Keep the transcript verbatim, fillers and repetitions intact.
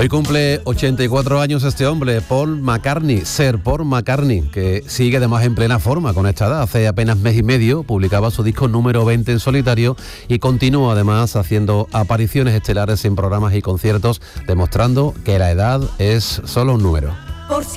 Hoy cumple ochenta y cuatro años este hombre, Paul McCartney, Sir Paul McCartney, que sigue además en plena forma con esta edad. Hace apenas mes y medio publicaba su disco número veinte en solitario y continúa además haciendo apariciones estelares en programas y conciertos, demostrando que la edad es solo un número.